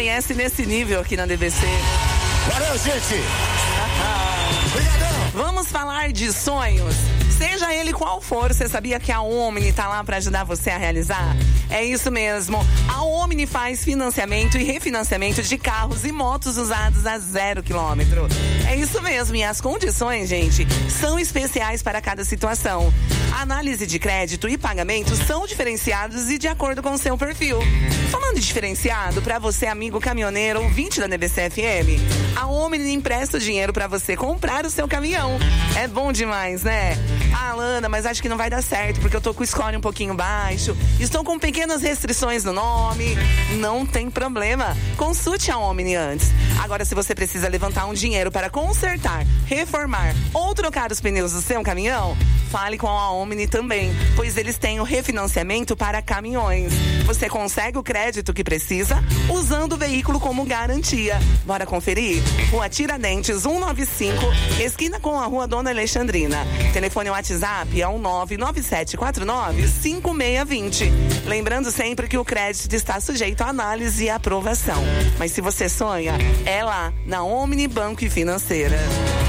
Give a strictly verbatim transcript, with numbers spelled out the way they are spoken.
amanhece nesse nível aqui na D B C. Valeu, gente! Obrigadão! Vamos falar de sonhos. Seja ele qual for, você sabia que a Omni tá lá para ajudar você a realizar? É isso mesmo. A Omni faz financiamento e refinanciamento de carros e motos usados a zero quilômetro. É isso mesmo. E as condições, gente, são especiais para cada situação. A análise de crédito e pagamento são diferenciados e de acordo com o seu perfil. Falando de diferenciado, para você, amigo caminhoneiro, ouvinte da D B C F M, a Omni empresta o dinheiro para você comprar o seu caminhão. É bom demais, né? Ah, Alana, mas acho que não vai dar certo, porque eu tô com o score um pouquinho baixo, estou com pequenas restrições no nome. Não tem problema. Consulte a Omni antes. Agora, se você precisa levantar um dinheiro para consertar, reformar ou trocar os pneus do seu caminhão, fale com a Omni também, pois eles têm o refinanciamento para caminhões. Você consegue o crédito que precisa usando o veículo como garantia. Bora conferir? Rua Tiradentes cento e noventa e cinco, esquina com a Rua Dona Alexandrina. Telefone WhatsApp é o nove nove sete quatro nove cinco seis dois zero. Lembrando sempre que o crédito está sujeito a análise e aprovação. Mas se você sonha, é lá na Omni Banco e Financeira.